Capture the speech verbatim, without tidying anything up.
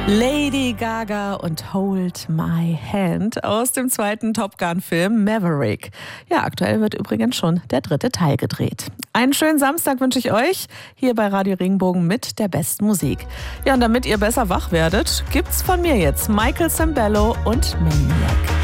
Lady Gaga und Hold My Hand aus dem zweiten Top Gun-Film Maverick. Ja, aktuell wird übrigens schon der dritte Teil gedreht. Einen schönen Samstag wünsche ich euch hier bei Radio Regenbogen mit der besten Musik. Ja, und damit ihr besser wach werdet, gibt's von mir jetzt Michael Sembello und Maniac.